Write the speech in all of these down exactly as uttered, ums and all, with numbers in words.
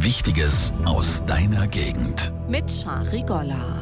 Wichtiges aus deiner Gegend. Mit Shari Golla.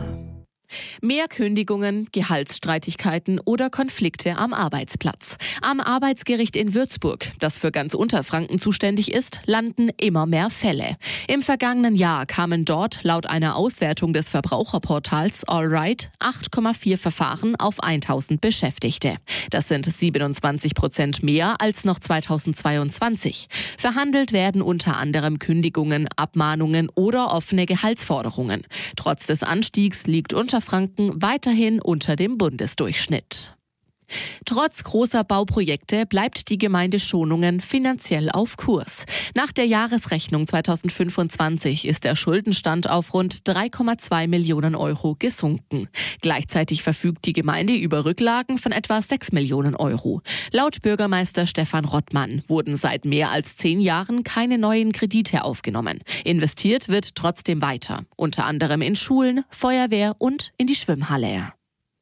Mehr Kündigungen, Gehaltsstreitigkeiten oder Konflikte am Arbeitsplatz. Am Arbeitsgericht in Würzburg, das für ganz Unterfranken zuständig ist, landen immer mehr Fälle. Im vergangenen Jahr kamen dort laut einer Auswertung des Verbraucherportals AllRight acht Komma vier Verfahren auf tausend Beschäftigte. Das sind siebenundzwanzig Prozent mehr als noch zweitausendzweiundzwanzig. Verhandelt werden unter anderem Kündigungen, Abmahnungen oder offene Gehaltsforderungen. Trotz des Anstiegs liegt Unterfranken weiterhin unter dem Bundesdurchschnitt. Trotz großer Bauprojekte bleibt die Gemeinde Schonungen finanziell auf Kurs. Nach der Jahresrechnung zweitausendfünfundzwanzig ist der Schuldenstand auf rund drei Komma zwei Millionen Euro gesunken. Gleichzeitig verfügt die Gemeinde über Rücklagen von etwa sechs Millionen Euro. Laut Bürgermeister Stefan Rottmann wurden seit mehr als zehn Jahren keine neuen Kredite aufgenommen. Investiert wird trotzdem weiter, unter anderem in Schulen, Feuerwehr und in die Schwimmhalle.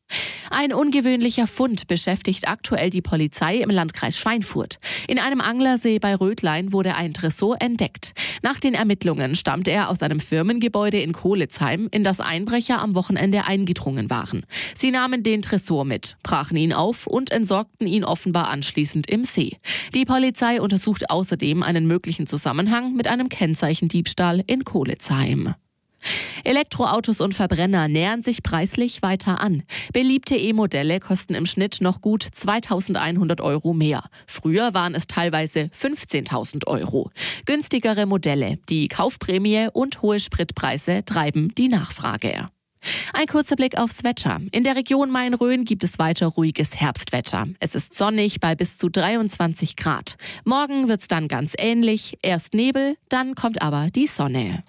Ein ungewöhnlicher Fund beschäftigt aktuell die Polizei im Landkreis Schweinfurt. In einem Anglersee bei Rödlein wurde ein Tresor entdeckt. Nach den Ermittlungen stammt er aus einem Firmengebäude in Kohlizheim, in das Einbrecher am Wochenende eingedrungen waren. Sie nahmen den Tresor mit, brachen ihn auf und entsorgten ihn offenbar anschließend im See. Die Polizei untersucht außerdem einen möglichen Zusammenhang mit einem Kennzeichendiebstahl in Kohlizheim. Elektroautos und Verbrenner nähern sich preislich weiter an. Beliebte E-Modelle kosten im Schnitt noch gut zweitausendeinhundert Euro mehr. Früher waren es teilweise fünfzehntausend Euro. Günstigere Modelle, die Kaufprämie und hohe Spritpreise treiben die Nachfrage. Ein kurzer Blick aufs Wetter. In der Region Main-Rhön gibt es weiter ruhiges Herbstwetter. Es ist sonnig bei bis zu dreiundzwanzig Grad. Morgen wird's dann ganz ähnlich. Erst Nebel, dann kommt aber die Sonne.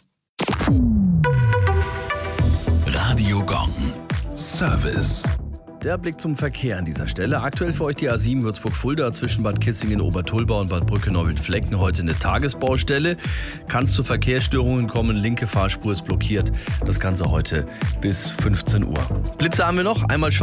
Radio Gong. Service. Der Blick zum Verkehr an dieser Stelle. Aktuell für euch die A sieben Würzburg-Fulda zwischen Bad Kissingen, Obertulbau und Bad Brücke-Neuwied-Flecken. Heute eine Tagesbaustelle. Kann es zu Verkehrsstörungen kommen. Linke Fahrspur ist blockiert. Das Ganze heute bis fünfzehn Uhr. Blitze haben wir noch. Einmal